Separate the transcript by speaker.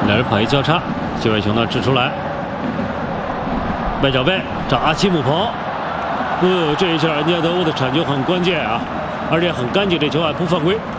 Speaker 1: 两人跑一交叉，谢伟雄呢掷出来，外脚背找阿基姆彭，这一下涅德乌的铲球很关键啊，而且很干净，这球还不犯规。